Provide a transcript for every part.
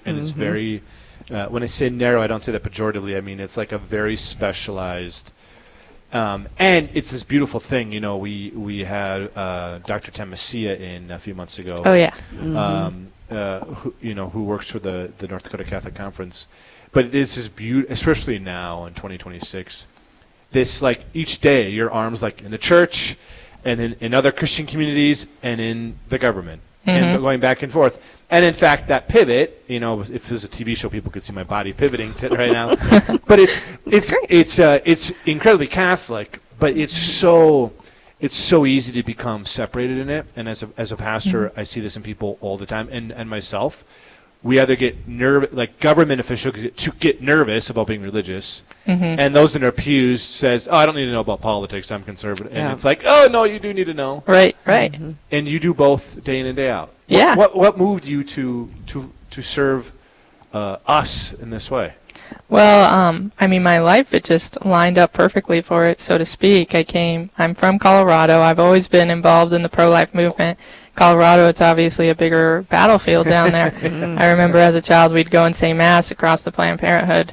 and it's very. When I say narrow, I don't say that pejoratively. I mean it's like a very specialized. And it's this beautiful thing, you know. We had Dr. Tamasia in a few months ago. Oh yeah. Who works for the North Dakota Catholic Conference, but it's this especially now in 2026. This like each day, your arms like in the church, and in other Christian communities, and in the government, and going back and forth. And in fact, that pivot, you know, if there's a TV show, people could see my body pivoting right now. But it's incredibly Catholic, but it's so easy to become separated in it. And as a pastor, I see this in people all the time, and myself. We either get nervous, like government officials get nervous about being religious, and those in their pews says, "Oh, I don't need to know about politics. I'm conservative." And it's like, "Oh no, you do need to know." Right. And you do both day in and day out. Yeah. What moved you to serve us in this way? Well, I mean, my life, it just lined up perfectly for it, so to speak. I'm from Colorado. I've always been involved in the pro-life movement. Colorado, it's obviously a bigger battlefield down there. I remember as a child we'd go and say Mass across the Planned Parenthood.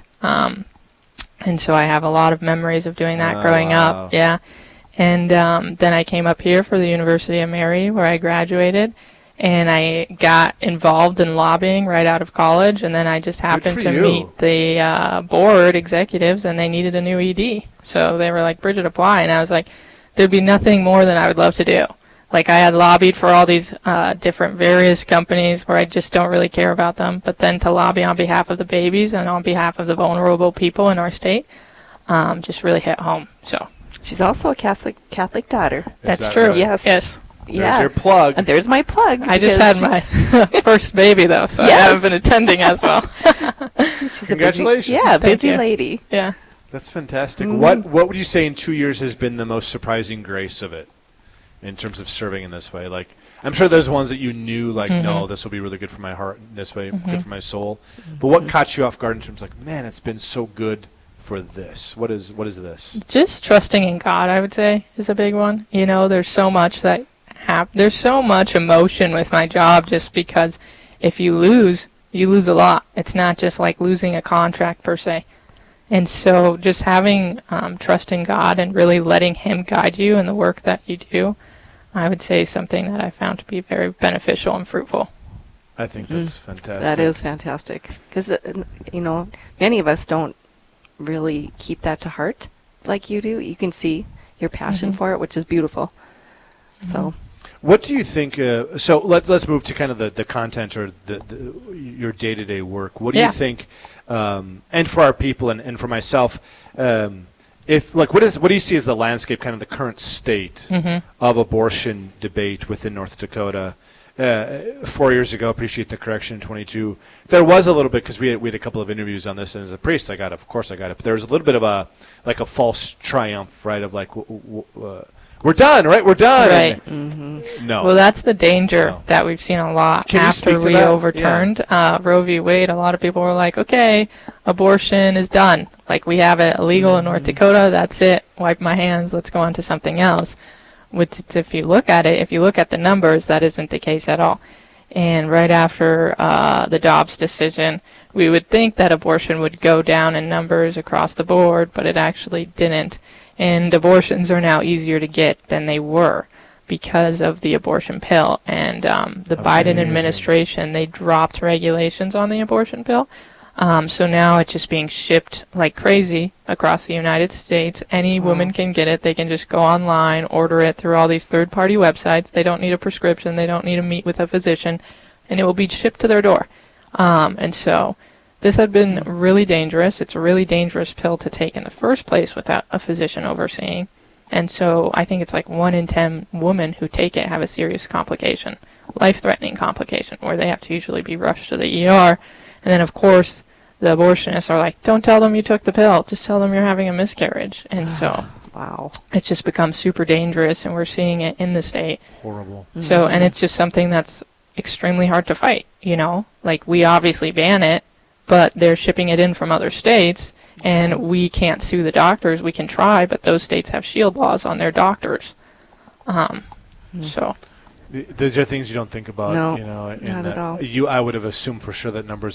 And so I have a lot of memories of doing that growing up. Yeah. And then I came up here for the University of Mary, where I graduated. And I got involved in lobbying right out of college, and then I just happened to meet the board executives, and they needed a new ED. So they were like, "Bridget, apply." And I was like, there'd be nothing more than I would love to do. Like, I had lobbied for all these different various companies where I just don't really care about them, but then to lobby on behalf of the babies and on behalf of the vulnerable people in our state just really hit home. So she's also a Catholic daughter. That's true. Right? Yes. There's your plug. And there's my plug. I just had my first baby, though, so I haven't been attending as well. Congratulations. Busy lady. Yeah. That's fantastic. What would you say in 2 years has been the most surprising grace of it in terms of serving in this way? Like, I'm sure there's ones that you knew, like, no, this will be really good for my heart, this way, good for my soul. But what caught you off guard in terms of, like, man, it's been so good for this? What is this? Just trusting in God, I would say, is a big one. You know, there's so much there's so much emotion with my job, just because if you lose a lot. It's not just like losing a contract per se. And so just having trust in God and really letting Him guide you in the work that you do, I would say something that I found to be very beneficial and fruitful. I think that's fantastic. That is fantastic. Because, you know, many of us don't really keep that to heart like you do. You can see your passion for it, which is beautiful. So... What do you think? So let's move to kind of the content or your day-to-day work. What do you think? And for our people and for myself, what do you see as the landscape, kind of the current state of abortion debate within North Dakota? 4 years ago, appreciate the correction, 22. There was a little bit, because we had a couple of interviews on this, and as a priest, I got it. But there was a little bit of a false triumph, right? Of like. We're done, right? We're done. Right. No. Well, that's the danger that we've seen a lot after we overturned Roe v. Wade. A lot of people were like, okay, abortion is done. Like, we have it illegal in North Dakota. That's it. Wipe my hands. Let's go on to something else. Which, if you look at the numbers, that isn't the case at all. And right after the Dobbs decision, we would think that abortion would go down in numbers across the board, but it actually didn't. And abortions are now easier to get than they were because of the abortion pill. And the Biden administration, they dropped regulations on the abortion pill. So now it's just being shipped like crazy across the United States. Any woman can get it. They can just go online, order it through all these third-party websites. They don't need a prescription. They don't need to meet with a physician. And it will be shipped to their door. And so... this had been really dangerous. It's a really dangerous pill to take in the first place without a physician overseeing. And so I think it's like 1 in 10 women who take it have a serious complication, life-threatening complication, where they have to usually be rushed to the ER. And then, of course, the abortionists are like, don't tell them you took the pill. Just tell them you're having a miscarriage. And so it's just become super dangerous, and we're seeing it in the state. Horrible. So, and it's just something that's extremely hard to fight, you know? Like, we obviously ban it, but they're shipping it in from other states, and we can't sue the doctors. We can try, but those states have shield laws on their doctors. So those are things you don't think about. No, you know, not at all. I would have assumed for sure that numbers